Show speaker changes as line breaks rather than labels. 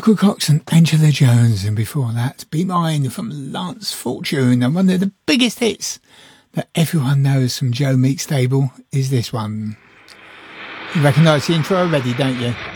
Michael Cox and Angela Jones, and before that, Be Mine from Lance Fortune. And one of the biggest hits that everyone knows from Joe Meek's stable is this one. You recognise the intro already, don't you?